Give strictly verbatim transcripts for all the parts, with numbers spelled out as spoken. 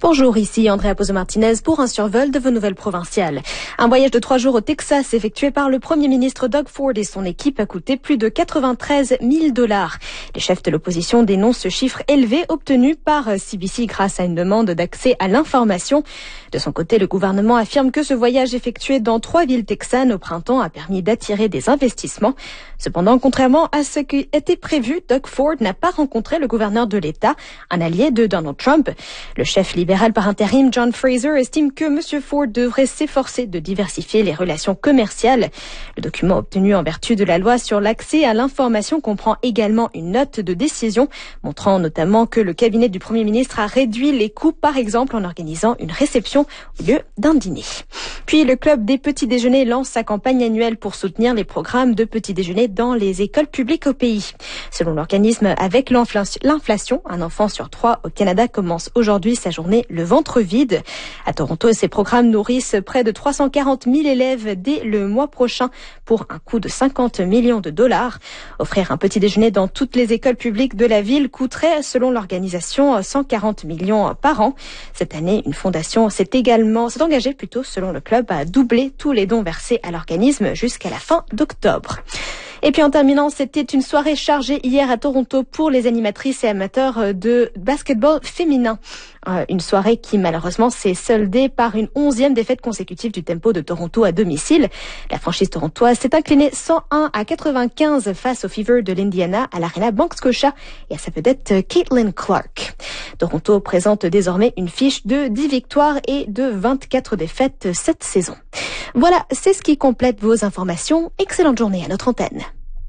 Bonjour, ici Andrea Pozo-Martinez pour un survol de vos nouvelles provinciales. Un voyage de trois jours au Texas effectué par le premier ministre Doug Ford et son équipe a coûté plus de quatre-vingt-treize mille dollars. Les chefs de l'opposition dénoncent ce chiffre élevé obtenu par C B C grâce à une demande d'accès à l'information. De son côté, le gouvernement affirme que ce voyage effectué dans trois villes texanes au printemps a permis d'attirer des investissements. Cependant, contrairement à ce qui était prévu, Doug Ford n'a pas rencontré le gouverneur de l'État, un allié de Donald Trump. Le chef libéral par intérim, John Fraser, estime que M. Ford devrait s'efforcer de diversifier les relations commerciales. Le document obtenu en vertu de la loi sur l'accès à l'information comprend également une note de décision, montrant notamment que le cabinet du Premier ministre a réduit les coûts, par exemple en organisant une réception au lieu d'un dîner. Puis le Club des petits déjeuners lance sa campagne annuelle pour soutenir les programmes de petits déjeuners dans les écoles publiques au pays. Selon l'organisme, avec l'inflation, un enfant sur trois au Canada commence aujourd'hui sa journée le ventre vide. À Toronto, ces programmes nourrissent près de trois cent quarante mille élèves dès le mois prochain pour un coût de cinquante millions de dollars. Offrir un petit déjeuner dans toutes les écoles publiques de la ville coûterait, selon l'organisation, cent quarante millions par an. Cette année, une fondation s'est également, s'est engagée plutôt, selon le club, à doubler tous les dons versés à l'organisme jusqu'à la fin d'octobre. Et puis en terminant, c'était une soirée chargée hier à Toronto pour les animatrices et amateurs de basketball féminin. Euh, une soirée qui malheureusement s'est soldée par une onzième défaite consécutive du Tempo de Toronto à domicile. La franchise torontoise s'est inclinée cent un à quatre-vingt-quinze face au Fever de l'Indiana à l'Arena Bank Scotia et à sa vedette Caitlin Clark. Toronto présente désormais une fiche de dix victoires et de vingt-quatre défaites cette saison. Voilà, c'est ce qui complète vos informations. Excellente journée à notre antenne.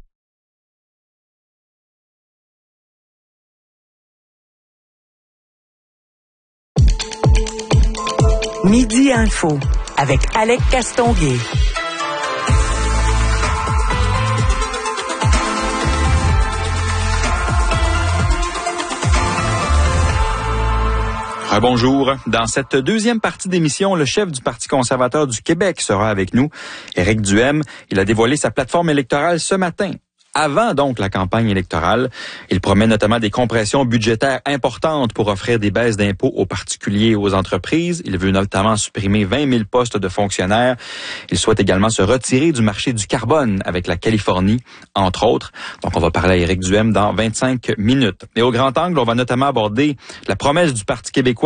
Midi Info avec Alec Castonguay. Ah, bonjour. Dans cette deuxième partie d'émission, le chef du Parti conservateur du Québec sera avec nous, Éric Duhem. Il a dévoilé sa plateforme électorale ce matin. Avant donc la campagne électorale, il promet notamment des compressions budgétaires importantes pour offrir des baisses d'impôts aux particuliers et aux entreprises. Il veut notamment supprimer vingt mille postes de fonctionnaires. Il souhaite également se retirer du marché du carbone avec la Californie, entre autres. Donc on va parler à Éric Duhem dans vingt-cinq minutes. Et au grand angle, on va notamment aborder la promesse du Parti québécois